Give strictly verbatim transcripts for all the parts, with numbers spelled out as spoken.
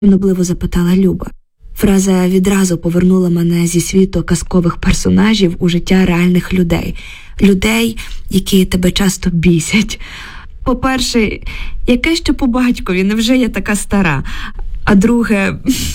Нобливо запитала Люба. Фраза відразу повернула мене зі світу казкових персонажів у життя реальних людей. Людей, які тебе часто бісять. По-перше, яке ще по батькові, невже я така стара? А друге,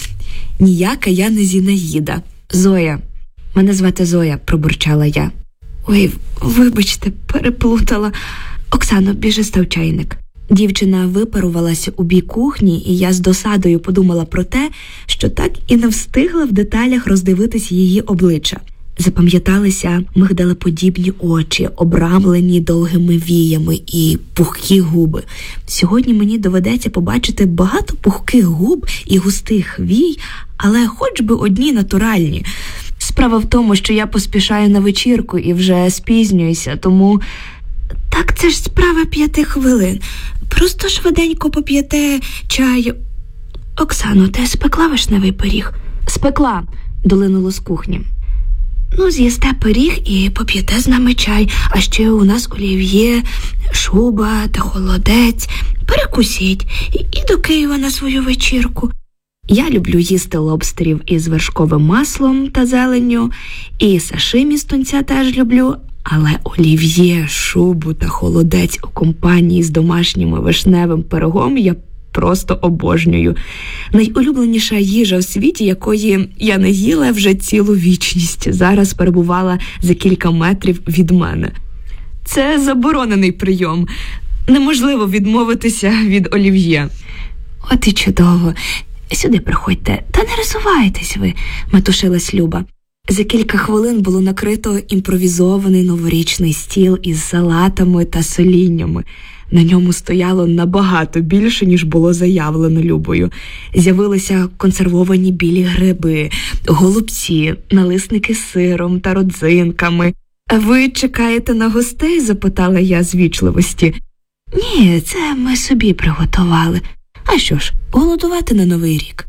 ніяка я не Зінаїда. Зоя. Мене звати Зоя, пробурчала я. Ой, вибачте, переплутала. Оксано, біжи став чайник. Дівчина випарувалася у бік кухні, і я з досадою подумала про те, що так і не встигла в деталях роздивитись її обличчя. Запам'яталися мигдалеподібні очі, обрамлені довгими віями, і пухкі губи. Сьогодні мені доведеться побачити багато пухких губ і густих вій, але хоч би одні натуральні. Справа в тому, що я поспішаю на вечірку і вже спізнююся, тому... Так це ж справа п'яти хвилин. Просто швиденько поп'єте чай. Оксано, ти спекла вишневий пиріг? Спекла, долинуло з кухні. Ну, з'їсте пиріг і поп'єте з нами чай. А ще у нас олів'є, шуба та холодець. Перекусіть і, і до Києва на свою вечірку. Я люблю їсти лобстерів із вершковим маслом та зеленню, і сашимі з тунця теж люблю. Але олів'є, шубу та холодець у компанії з домашнім вишневим пирогом я просто обожнюю. Найулюбленіша їжа в світі, якої я не їла вже цілу вічність, зараз перебувала за кілька метрів від мене. Це заборонений прийом. Неможливо відмовитися від олів'є. От і чудово. Сюди приходьте. Та не розсувайтесь ви, метушилась Люба. За кілька хвилин було накрито імпровізований новорічний стіл із салатами та соліннями. На ньому стояло набагато більше, ніж було заявлено Любою. З'явилися консервовані білі гриби, голубці, налисники з сиром та родзинками. «А ви чекаєте на гостей?» – запитала я з вічливості. «Ні, це ми собі приготували. А що ж, голодувати на Новий рік».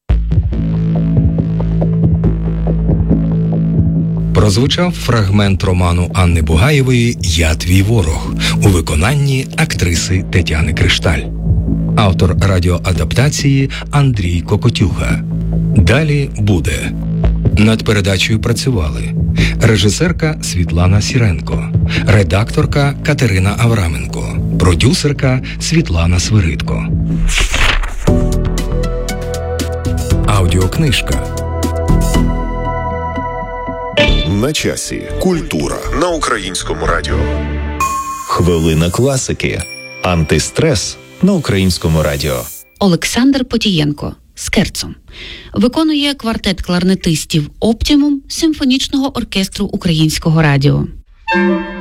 Прозвучав фрагмент роману Анни Бугаєвої «Я твій ворог» у виконанні актриси Тетяни Кришталь. Автор радіоадаптації Андрій Кокотюха. Далі буде. Над передачею працювали режисерка Світлана Сіренко, редакторка Катерина Авраменко, продюсерка Світлана Свиридко. Аудіокнижка. На часі. Культура на Українському радіо. Хвилина класики. Антистрес на Українському радіо. Олександр Потієнко. Скерцо. Виконує квартет кларнетистів «Оптімум» Симфонічного оркестру Українського радіо.